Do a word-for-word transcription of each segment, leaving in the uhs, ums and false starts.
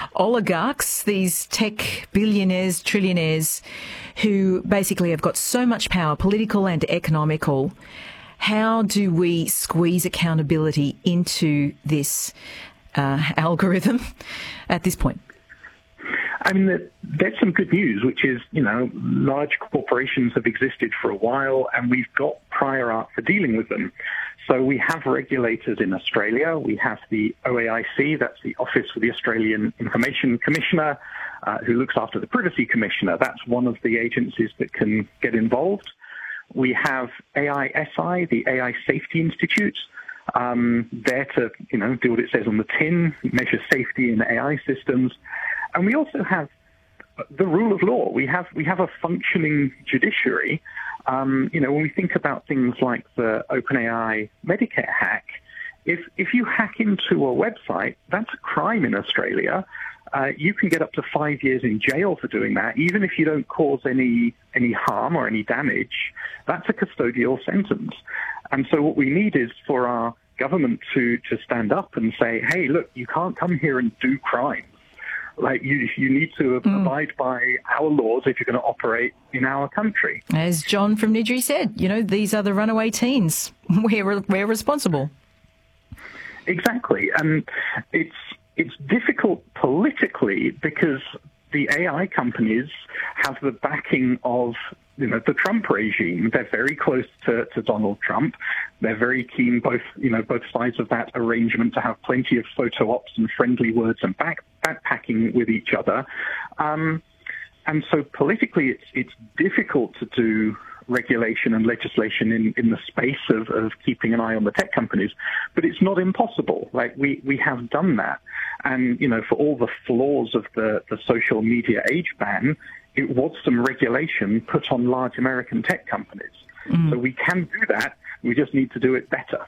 oligarchs, these tech billionaires, trillionaires, who basically have got so much power, political and economical. How do we squeeze accountability into this uh, algorithm at this point? I mean, that's some good news, which is, you know, large corporations have existed for a while and we've got prior art for dealing with them. So we have regulators in Australia. We have the O A I C, that's the Office for the Australian Information Commissioner, uh, who looks after the Privacy Commissioner. That's one of the agencies that can get involved. We have A I S I, the A I Safety Institute, um, there to, you know, do what it says on the tin, measure safety in A I systems. And we also have the rule of law. We have we have a functioning judiciary. Um, you know, when we think about things like the OpenAI Medicare hack, if if you hack into a website, that's a crime in Australia. Uh, you can get up to five years in jail for doing that, even if you don't cause any any harm or any damage. That's a custodial sentence. And so what we need is for our government to to stand up and say, hey, look, you can't come here and do crimes. Like, you you need to mm. abide by our laws if you're going to operate in our country. As John from Niddrie said, you know, these are the runaway teens. We're, we're responsible. Exactly. And it's it's difficult politically because the A I companies have the backing of, you know, the Trump regime. They're very close to, to Donald Trump. They're very keen, both, you know, both sides of that arrangement, to have plenty of photo ops and friendly words and back, backpacking with each other. Um, and so politically, it's it's difficult to do regulation and legislation in, in the space of, of keeping an eye on the tech companies, but it's not impossible. Like, we, we have done that. And, you know, for all the flaws of the, the social media age ban, it was some regulation put on large American tech companies. Mm. So we can do that. We just need to do it better.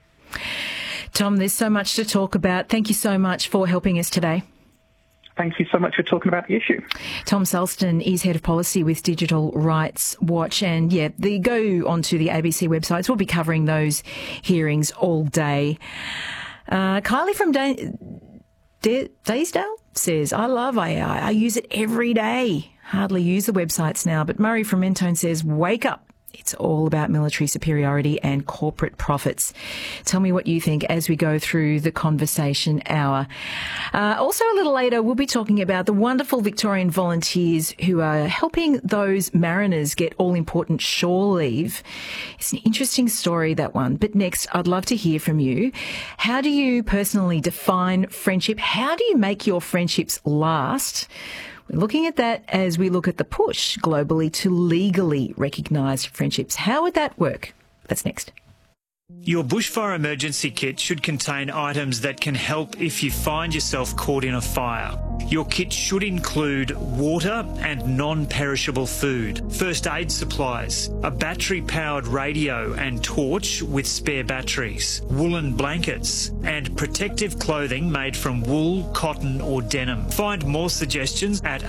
Tom, there's so much to talk about. Thank you so much for helping us today. Thank you so much for talking about the issue. Tom Sulston is Head of Policy with Digital Rights Watch. And, yeah, the, go onto the A B C websites. We'll be covering those hearings all day. Uh, Kylie from da- da- Daysdale says, I love A I. I use it every day. Hardly use the websites now. But Murray from Mentone says, wake up. It's all about military superiority and corporate profits. Tell me what you think as we go through the conversation hour. Uh, also, a little later, we'll be talking about the wonderful Victorian volunteers who are helping those mariners get all-important shore leave. It's an interesting story, that one. But next, I'd love to hear from you. How do you personally define friendship? How do you make your friendships last? We're looking at that as we look at the push globally to legally recognise friendships. How would that work? That's next. Your bushfire emergency kit should contain items that can help if you find yourself caught in a fire. Your kit should include water and non-perishable food, first aid supplies, a battery-powered radio and torch with spare batteries, woolen blankets, and protective clothing made from wool, cotton or denim. Find more suggestions at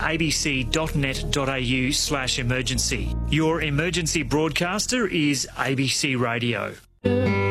abc.net.au slash emergency. Your emergency broadcaster is A B C Radio.